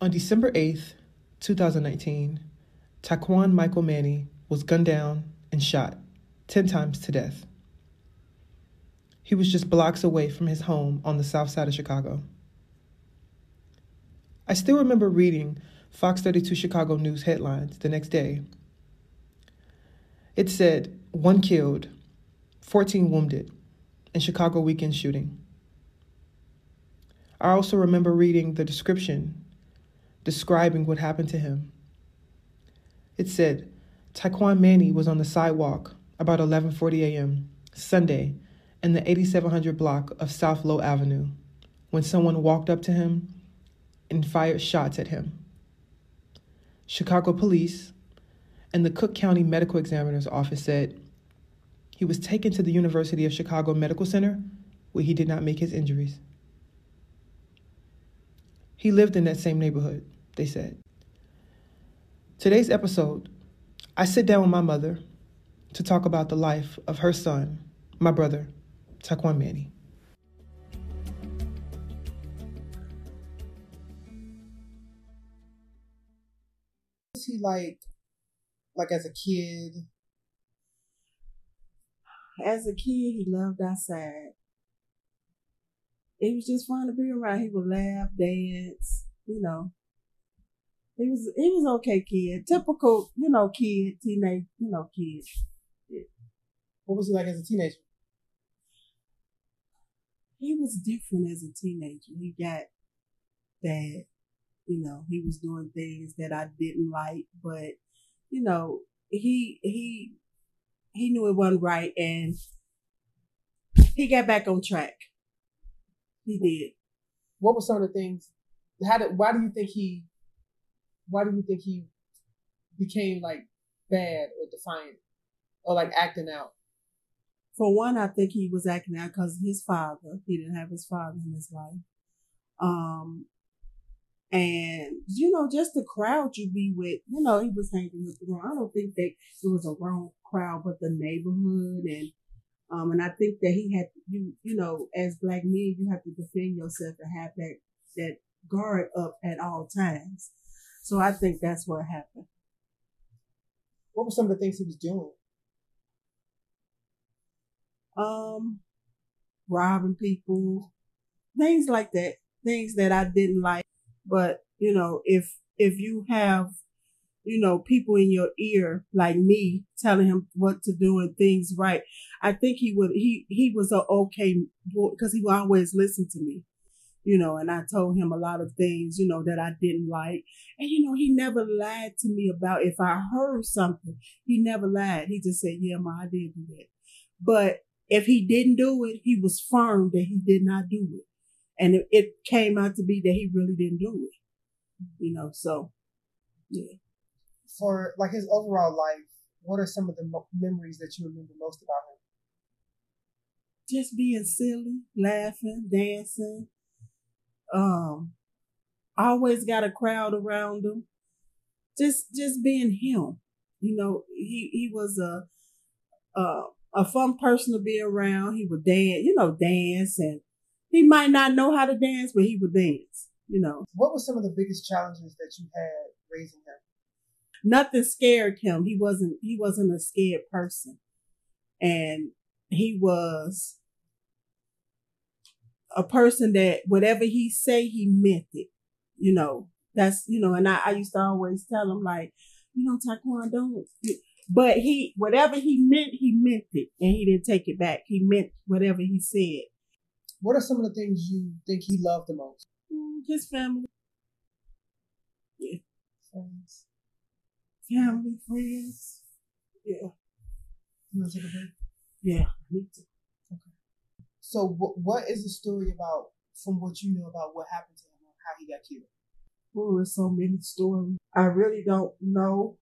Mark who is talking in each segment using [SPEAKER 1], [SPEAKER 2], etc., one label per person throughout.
[SPEAKER 1] On December 8th, 2019, Taquan Michael Manny was gunned down and shot 10 times to death. He was just blocks away from his home on the south side of Chicago. I still remember reading Fox 32 Chicago News headlines the next day. It said, 1 killed, 14 wounded in Chicago weekend shooting. I also remember reading the description describing what happened to him. It said, Taquan Manny was on the sidewalk about 11:40 a.m. Sunday in the 8700 block of South Low Avenue when someone walked up to him and fired shots at him. Chicago police and the Cook County Medical Examiner's Office said he was taken to the University of Chicago Medical Center where he did not make his injuries. He lived in that same neighborhood, they said. Today's episode, I sit down with my mother to talk about the life of her son, my brother, Taquan Manny. What was he like as a kid?
[SPEAKER 2] As a kid, he loved outside. It was just fun to be around. He would laugh, dance, you know. He was okay kid. Typical, kid, teenage, kid. Yeah.
[SPEAKER 1] What was he like as a teenager?
[SPEAKER 2] He was different as a teenager. He got that, he was doing things that I didn't like, but, he knew it wasn't right and he got back on track. He did.
[SPEAKER 1] What were some of the things? Why do you think he became like bad or defiant or like acting out?
[SPEAKER 2] For one, I think he was acting out because his father, he didn't have his father in his life. And, just the crowd you be with, he was hanging with the wrong. I don't think that it was a wrong crowd, but the neighborhood. And I think that he had, as black men, you have to defend yourself and have that guard up at all times. So I think that's what happened.
[SPEAKER 1] What were some of the things he was doing?
[SPEAKER 2] Robbing people, things like that, things that I didn't like. But, if you have, people in your ear like me telling him what to do and things right, I think he was an okay boy because he would always listen to me, and I told him a lot of things, that I didn't like. And, he never lied to me about if I heard something. He never lied. He just said, yeah, Ma, I did do that. But if he didn't do it, he was firm that he did not do it. And it came out to be that he really didn't do it, so, yeah.
[SPEAKER 1] For like his overall life, what are some of the memories that you remember most about him?
[SPEAKER 2] Just being silly, laughing, dancing. Always got a crowd around him. Just being him. He was a fun person to be around. He would dance, and he might not know how to dance, but he would dance,
[SPEAKER 1] What were some of the biggest challenges that you had raising him?
[SPEAKER 2] Nothing scared him. He wasn't a scared person. And he was a person that whatever he say, he meant it. That's, and I used to always tell him like, Taquan, don't. But whatever he meant it. And he didn't take it back. He meant whatever he said.
[SPEAKER 1] What are some of the things you think he loved the most?
[SPEAKER 2] His family. Yeah.
[SPEAKER 1] Friends.
[SPEAKER 2] Family, friends. Yeah.
[SPEAKER 1] You want to take a break?
[SPEAKER 2] Yeah, me too.
[SPEAKER 1] Okay. So what is the story about, from what you know about what happened to him and how he got killed?
[SPEAKER 2] Oh, there's so many stories. I really don't know.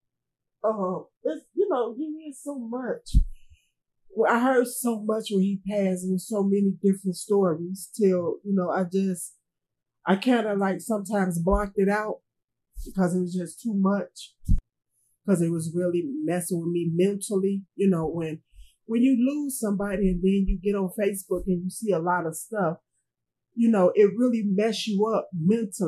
[SPEAKER 2] He is so much. Well, I heard so much when he passed and so many different stories till, I kind of like sometimes blocked it out because it was just too much. Because it was really messing with me mentally. When you lose somebody and then you get on Facebook and you see a lot of stuff, it really mess you up mentally.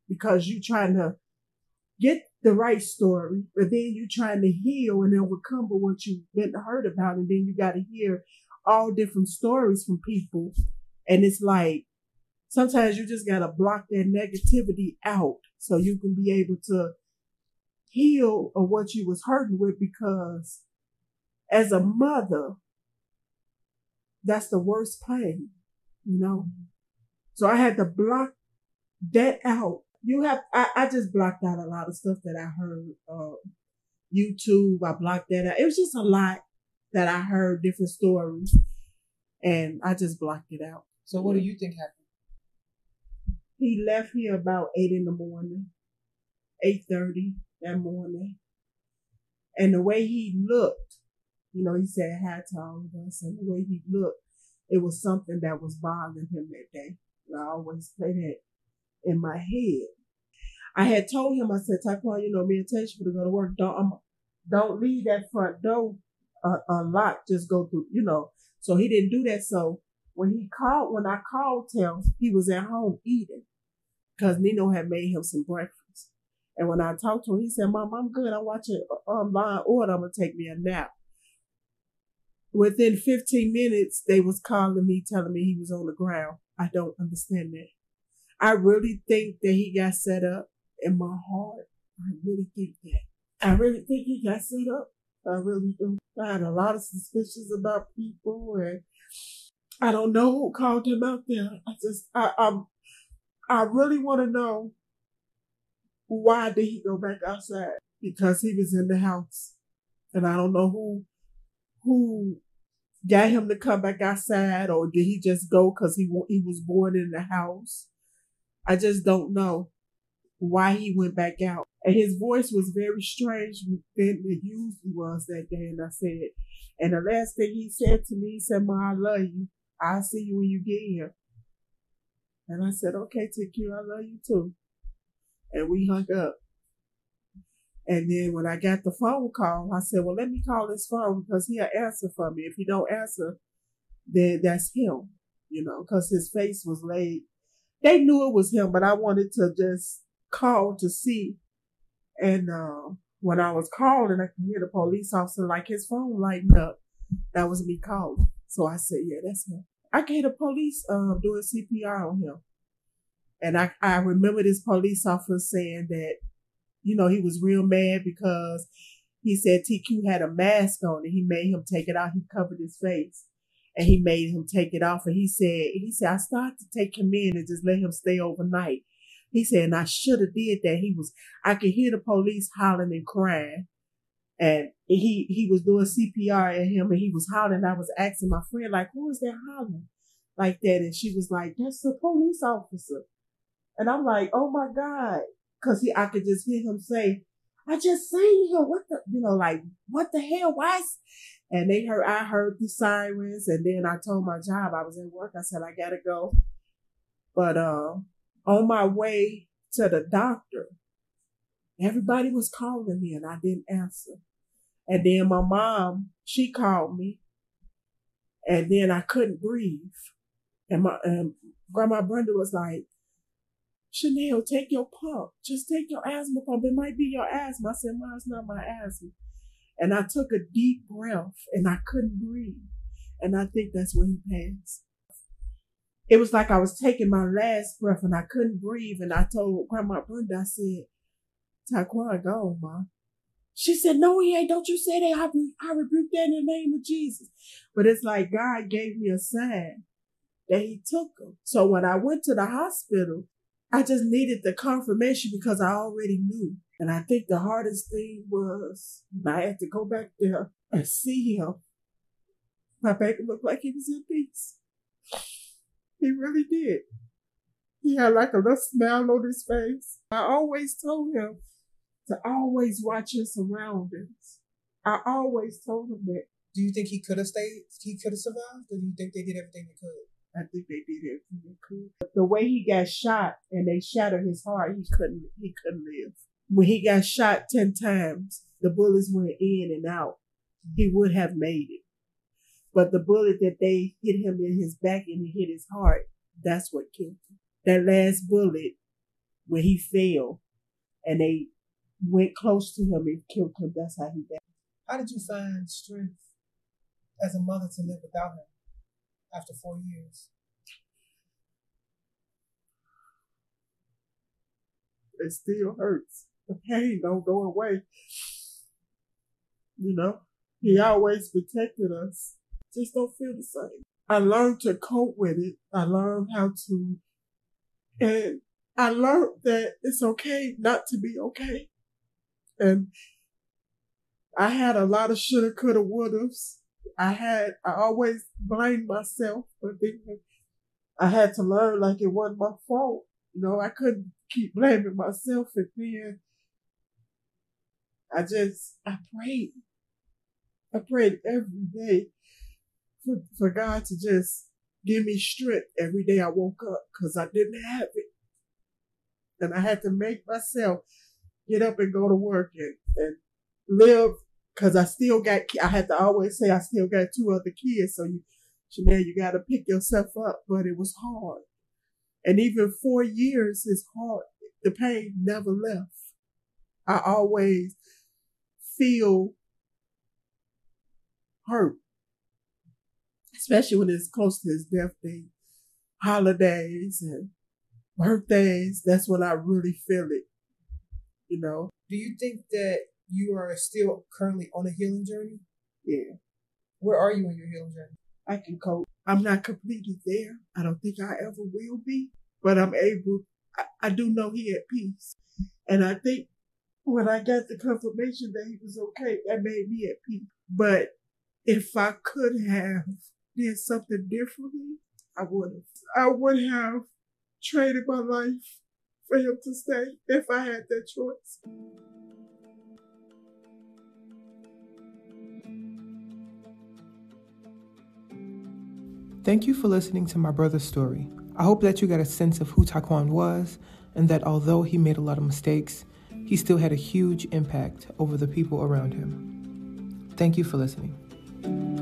[SPEAKER 2] because you trying to get the right story, but then you trying to heal and overcome what you've been hurt about, and then you got to hear all different stories from people, and it's like sometimes you just got to block that negativity out so you can be able to heal of what you was hurting with, because as a mother, that's the worst pain, you know? So I had to block that out. I just blocked out a lot of stuff that I heard. YouTube, I blocked that out. It was just a lot that I heard, different stories, and I just blocked it out.
[SPEAKER 1] So what do you think happened?
[SPEAKER 2] He left here about 8 in the morning, 8:30 that morning. And the way he looked, you know, he said hi to all of us, and the way he looked, it was something that was bothering him that day. I always play that in my head. I had told him, I said, Taquan, you know, me and Tasha to go to work. Don't leave that front door unlocked. Just go through, you know. So he didn't do that. So when I called him, he was at home eating because Nino had made him some breakfast. And when I talked to him, he said, Mom, I'm good. I'm watching Law & Order. I'm going to take me a nap. Within 15 minutes, they was calling me, telling me he was on the ground. I don't understand that. I really think that he got set up in my heart. I really think that. I really think he got set up. I really do. I had a lot of suspicions about people, and I don't know who called him out there. I really want to know, why did he go back outside? Because he was in the house, and I don't know who got him to come back outside, or did he just go because he was born in the house? I just don't know why he went back out. And his voice was very strange than it usually was that day. And I said, and the last thing he said to me, he said, Ma, I love you. I'll see you when you get here. And I said, okay, TQ, I love you too. And we hung up. And then when I got the phone call, I said, well, let me call his phone because he'll answer for me. If he don't answer, then that's him, you know, because his face was laid. They knew it was him, but I wanted to just call to see. And when I was calling, I could hear the police officer, like his phone lighting up. That was me calling. So I said, yeah, that's him. I could hear the police doing CPR on him. And I remember this police officer saying that, you know, he was real mad because he said TQ had a mask on and he made him take it out. He covered his face and he made him take it off. And he said, I started to take him in and just let him stay overnight. He said, and I should have did that. I could hear the police hollering and crying. And he was doing CPR at him and he was hollering. I was asking my friend, like, who is that hollering like that? And she was like, that's the police officer. And I'm like, oh my God. Cause I could just hear him say, I just seen him. What the, you know, like, what the hell? Why? And I heard the sirens. And then I told my job, I was at work. I said, I gotta go. But, on my way to the doctor, everybody was calling me and I didn't answer. And then my mom, she called me and then I couldn't breathe. And Grandma Brenda was like, Chanel, take your pump. Just take your asthma pump. It might be your asthma. I said, Mom, it's not my asthma. And I took a deep breath and I couldn't breathe. And I think that's when he passed. It was like I was taking my last breath and I couldn't breathe. And I told Grandma Brenda, I said, Taquan gone, Ma. She said, no, he ain't. Don't you say that. I rebuke that in the name of Jesus. But it's like God gave me a sign that he took him. So when I went to the hospital, I just needed the confirmation because I already knew. And I think the hardest thing was I had to go back there and see him. My baby looked like he was in peace. He really did. He had like a little smile on his face. I always told him to always watch his surroundings. I always told him that.
[SPEAKER 1] Do you think he could have stayed? He could have survived? Or do you think they did everything they could?
[SPEAKER 2] I think they did everything they could. The way he got shot and they shattered his heart, he couldn't live. When he got shot 10 times, the bullets went in and out. He would have made it. But the bullet that they hit him in his back and it hit his heart, that's what killed him. That last bullet when he fell and they went close to him and killed him. That's how he died.
[SPEAKER 1] How did you find strength as a mother to live without him after 4 years?
[SPEAKER 2] It still hurts. The pain don't go away. You know, he always protected us. Just don't feel the same. I learned to cope with it. I learned how to, and I learned that it's okay not to be okay. And I had a lot of shoulda, coulda, wouldas. I always blamed myself, but then I had to learn like it wasn't my fault. You know, I couldn't keep blaming myself, and then I prayed. I prayed every day for God to just give me strength every day I woke up, because I didn't have it. And I had to make myself get up and go to work and live, because I had to always say I still got 2 other kids, so Chanel, you got to pick yourself up, but it was hard. And even 4 years is hard. The pain never left. I always feel hurt, especially when it's close to his death day, holidays and birthdays. That's when I really feel it, you know.
[SPEAKER 1] Do you think that you are still currently on a healing journey?
[SPEAKER 2] Yeah.
[SPEAKER 1] Where are you in your healing journey?
[SPEAKER 2] I can cope. I'm not completely there. I don't think I ever will be, but I'm able. I do know he at peace. And I think when I got the confirmation that he was okay, that made me at peace. But if I could have did something differently, I would have. I would have traded my life for him to stay if I had that choice.
[SPEAKER 1] Thank you for listening to my brother's story. I hope that you got a sense of who Taquan was, and that although he made a lot of mistakes, he still had a huge impact over the people around him. Thank you for listening.